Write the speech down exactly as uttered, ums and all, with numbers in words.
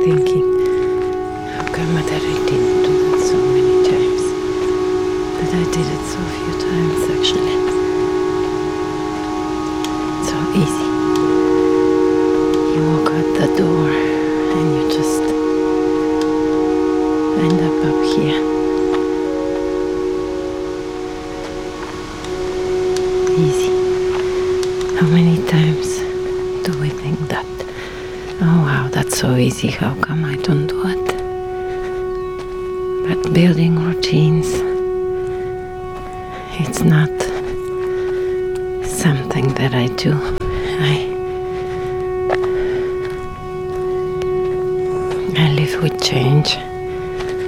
thinking, how come that I didn't do that so many times? But I did it so few times actually. So easy. You walk out the door and you just end up up here. Easy. How many times do we think that? Oh wow, that's so easy, how come I don't do it? But building routines, it's not something that I do. I I live with change.